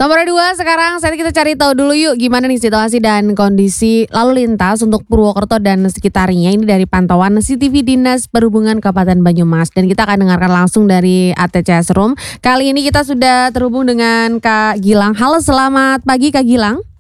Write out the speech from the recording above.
Nomor 2 sekarang saat kita cari tahu dulu yuk gimana nih situasi dan kondisi lalu lintas untuk Purwokerto dan sekitarnya. Ini dari pantauan CCTV Dinas Perhubungan Kabupaten Banyumas dan kita akan dengarkan langsung dari ATCS Room. Kali ini kita sudah terhubung dengan Kak Gilang. Halo, selamat pagi Kak Gilang.